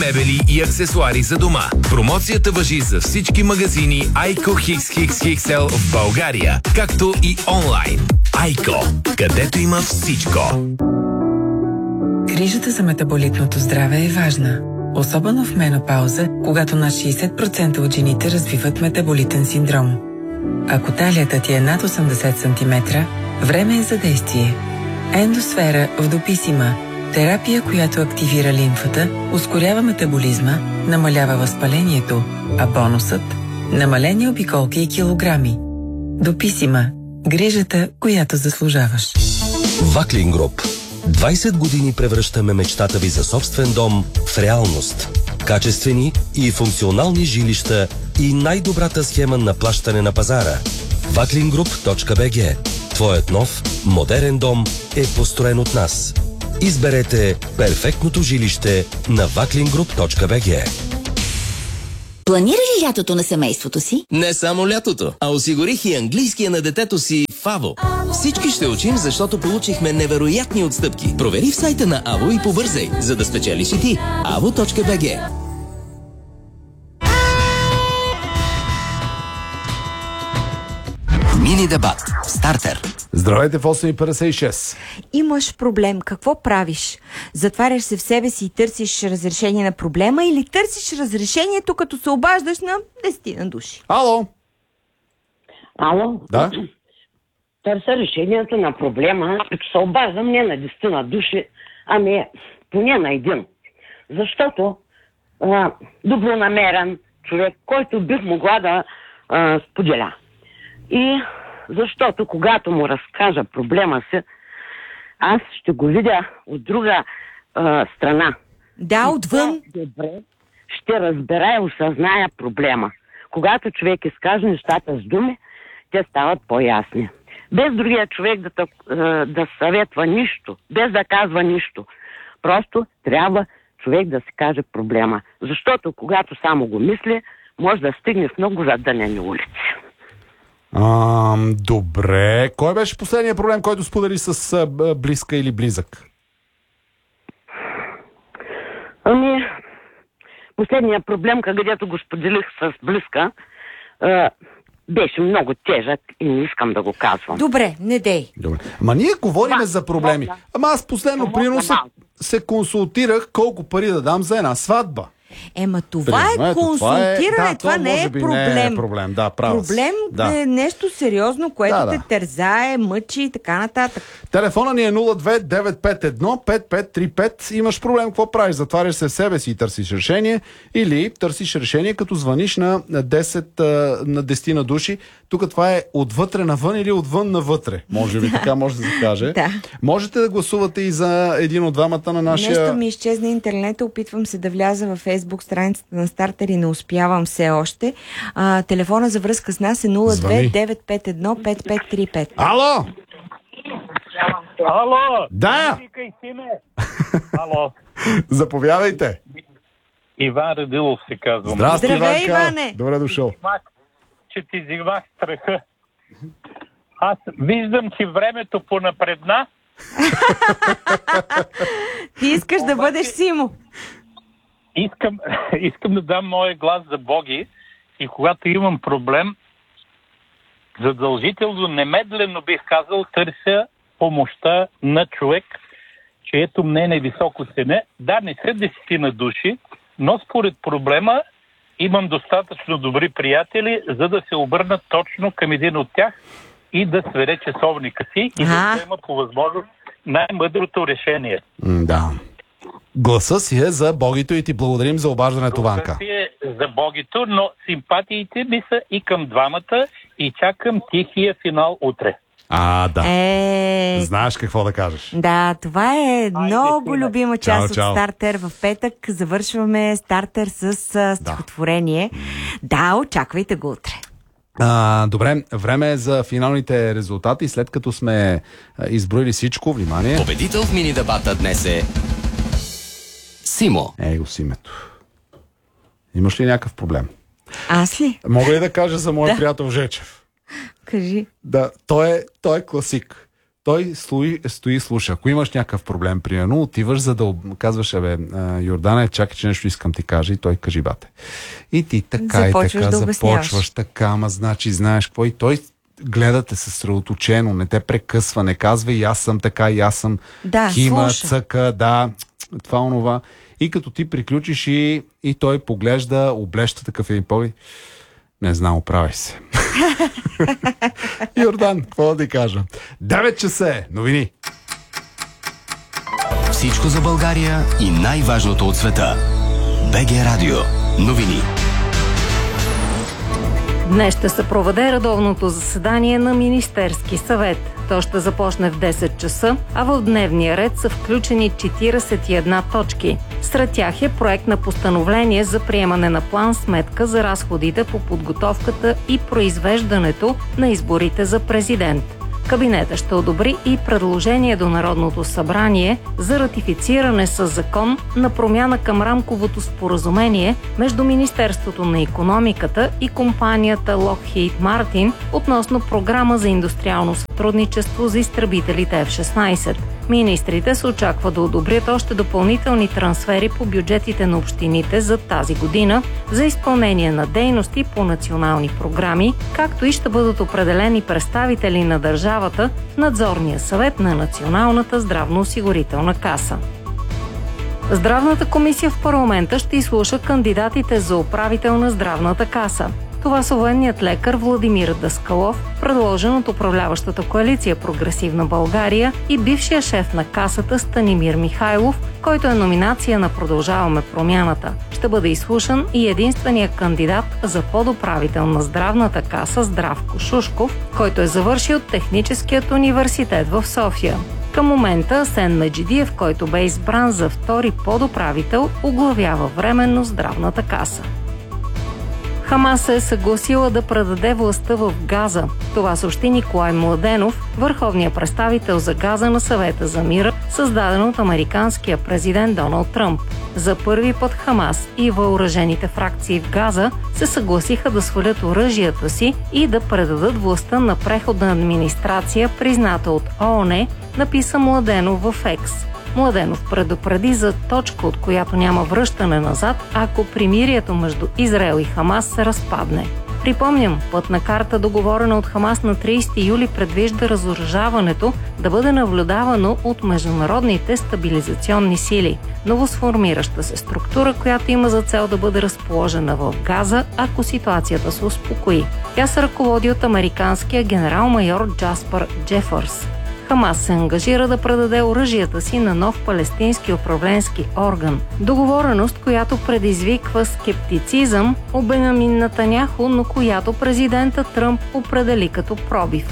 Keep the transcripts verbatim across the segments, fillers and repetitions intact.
Мебели и аксесуари за дома. Промоцията важи за всички магазини Айко Хикс Хикс Икс Ел в България, както и онлайн. Айко, където има всичко. Грижата за метаболитното здраве е важна. Особено в менопауза, когато над шейсет процента от жените развиват метаболитен синдром. Ако талията ти е над осемдесет сантиметра, време е за действие. Ендосфера в Дописима. Терапия, която активира лимфата, ускорява метаболизма, намалява възпалението, а бонусът – намалени обиколки и килограми. Дописима. Грижата, която заслужаваш. Ваклин Груп. двайсет години превръщаме мечтата ви за собствен дом в реалност. Качествени и функционални жилища и най-добрата схема на плащане на пазара. ваклин груп точка би джи. Твоят нов, модерен дом е построен от нас. Изберете перфектното жилище на ваклин груп точка би джи. Планира ли лятото на семейството си? Не само лятото, а осигурих и английския на детето си в АВО. Всички ще учим, защото получихме невероятни отстъпки. Провери в сайта на АВО и побързай, за да спечелиш и ти. АВО точка би джи. Мини дебат. Стартер. Здравейте в осем и петдесет и шест. Имаш проблем. Какво правиш? Затваряш се в себе си и търсиш разрешение на проблема или търсиш разрешението, като се обаждаш на десетина души? Ало? Ало? Да? Търся решението на проблема, като се обаждам не на десетина души, ами поне на един. Защото а, добронамерен човек, който бих могла да а, споделя. И защото когато му разкажа проблема си, аз ще го видя от друга а, страна. Да, отвън. Добре, ще разбера и осъзная проблема. Когато човек изкаже нещата с думи, те стават по-ясни. Без другия човек да, да съветва нищо, без да казва нищо. Просто трябва човек да си каже проблема. Защото когато само го мисли, може да стигне в много задънени улици. А, добре. Кой беше последният проблем, който сподели с а, близка или близък? Ами, последният проблем, където го споделих с близка, а, беше много тежък и не искам да го казвам. Добре, не дей. Добре. Ама ние говориме за проблеми. Ама аз последно прино се, се консултирах колко пари да дам за една сватба. Ема това Примерно, е ето, консултиране, това, е, да, това не е проблем. Не е проблем, да, права. Проблем да. е нещо сериозно, което да, да. те тързае, мъчи и така нататък. Телефона ни е нула две девет пет едно пет пет три пет. Имаш проблем, какво правиш? Затваряш се в себе си и търсиш решение, или търсиш решение, като звъниш на десет на десет на души. Тук това е отвътре навън или отвън навътре. Може би така може да се каже. Да. Можете да гласувате и за един от двамата на нашия... Нещо ми изчезна интернета, опитвам се да вляза във Фейсбук страницата на Стартер и не успявам все още. А, телефона за връзка с нас е нула две девет пет едно пет пет три пет. Ало! Ало! Да! Ало! Заповядайте! Иван Радилов се казвам. Здрасти, Здравей, Иванка! Иване! Добре дошъл. Че ти взимах страха. Аз виждам, че времето понапредна. Ти искаш да бъдеш Симо. Искам, искам да дам моя глас за Боги и когато имам проблем, задължително, немедлено бих казал, търся помощта на човек, чието мнение високо ценя. Да, не са десетина души, но според проблема имам достатъчно добри приятели, за да се обърнат точно към един от тях и да свере часовника си и да взема по възможност най-мъдрото решение. Да. Гласа си е за Богито и ти благодарим за обаждането, Ванка. Гласа си е за Богито, но симпатиите ми са и към двамата и чакам тихия финал утре. А, да. Е... Знаеш какво да кажеш. Да, това е много Айде, любима част чао, от чао. Стартер. В петък завършваме Стартер с а, стихотворение. Да. да, очаквайте го утре. А, добре, време е за финалните резултати. След като сме а, изброили всичко, внимание. Победител в мини дебата днес е Симо. Ей го с името. Имаш ли някакъв проблем? Аз ли? Мога ли да кажа за моя Да. приятел Жечев? Кажи. Да, той е, той е класик. той стои, стои слуша. Ако имаш някакъв проблем, примерно, отиваш, за да казваш, абе, Йордане, чакай, че нещо искам ти кажа, и той кажи, бате. И ти така започваш и така, да започваш така, ама значи знаеш какво, и той гледа те съсредоточено, не те прекъсва, не казва и аз съм така, и аз съм да, кима, слуша. цъка, да, това, онова. И като ти приключиш и, и той поглежда, облеща такъв един поглед. Не знам, оправяй се. Йордан, какво да ти кажа? девет часа е, новини. Всичко за България и най-важното от света. БГ Радио. Новини. Днес ще се проведе редовното заседание на Министерски съвет. То ще започне в десет часа, а в дневния ред са включени четиридесет и една точки. Сред тях е проект на постановление за приемане на план-сметка за разходите по подготовката и произвеждането на изборите за президент. Кабинетът ще одобри и предложение до Народното събрание за ратифициране със закон на промяна към рамковото споразумение между Министерството на икономиката и компанията Lockheed Martin относно програма за индустриално сътрудничество за изтребителите Еф шестнайсет. Министрите се очаква да одобрят още допълнителни трансфери по бюджетите на общините за тази година за изпълнение на дейности по национални програми, както и ще бъдат определени представители на държавата в надзорния съвет на Националната здравноосигурителна каса. Здравната комисия в парламента ще изслуша кандидатите за управител на здравната каса. Това са военният лекар Владимир Даскалов, предложен от управляващата коалиция Прогресивна България, и бившия шеф на касата Станимир Михайлов, който е номинация на Продължаваме промяната. Ще бъде изслушан и единствения кандидат за подуправител на здравната каса Здравко Шушков, който е завършил Техническият университет в София. Към момента Асен Меджидиев, който бе избран за втори подуправител, оглавява временно здравната каса. Хамас се е съгласила да предаде властта в Газа. Това съобщи Николай Младенов, върховният представител за Газа на Съвета за мира, създаден от американския президент Доналд Тръмп. За първи път Хамас и въоръжените фракции в Газа се съгласиха да свалят оръжията си и да предадат властта на преходна администрация, призната от ООН, написа Младенов в Екс. Младенов предупреди за точка, от която няма връщане назад, ако примирието между Израел и Хамас се разпадне. Припомням, пътна карта, договорена от Хамас на тридесети юли, предвижда разоръжаването да бъде наблюдавано от международните стабилизационни сили, новосформираща се структура, която има за цел да бъде разположена в Газа, ако ситуацията се успокои. Тя се ръководи от американския генерал-майор Джаспър Джефърс. Хамас се ангажира да предаде оръжията си на нов палестински управленски орган. Договореност, която предизвиква скептицизъм у Бенямин Нетаняху, но която президента Тръмп определи като пробив.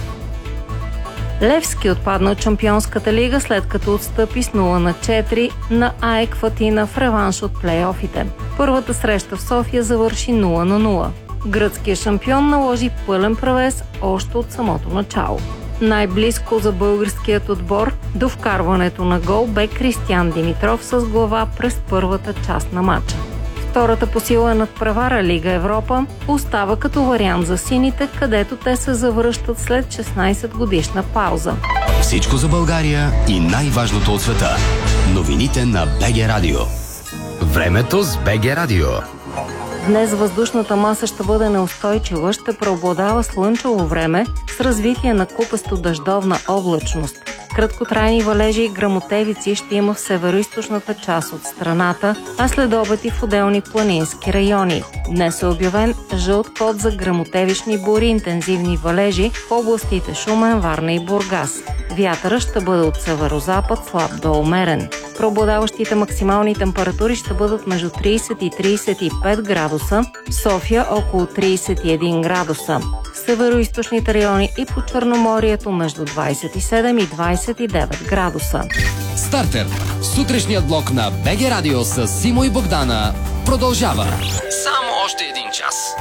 Левски отпадна от Шампионската лига, след като отстъпи с нула на четири на АЕК Атина в реванш от плейофите. Първата среща в София завърши нула на нула. Гръцкият шампион наложи пълен превес още от самото начало. Най-близко за българският отбор до вкарването на гол бе Кристиян Димитров с глава през първата част на матча. Втората по сила надпревара Лига Европа остава като вариант за сините, където те се завръщат след шестнайсет годишна пауза. Всичко за България и най-важното от света. Новините на БГ Радио. Времето с БГ Радио. Днес въздушната маса ще бъде неустойчива, ще преобладава слънчево време с развитие на купесто дъждовна облачност. Краткотрайни валежи и гръмотевици ще има в североизточната част от страната, а след обед и в отделни планински райони. Днес е обявен жълт код за гръмотевични бури, интензивни валежи в областите Шумен, Варна и Бургас. Вятърът ще бъде от северозапад, слаб до умерен. Преобладаващите максимални температури ще бъдат между трийсет и трийсет и пет градуса, в София около трийсет и един градуса. В североизточните райони и по Черноморието между двайсет и седем и двайсет и девет градуса. Стартер. Сутрешният блок на БГ Радио с Симо и Богдана продължава. Само още един час.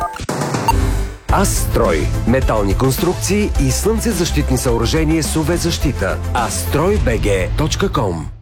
Астрой. Метални конструкции и слънцезащитни съоръжения с ю ви защита. астрой би джи точка ком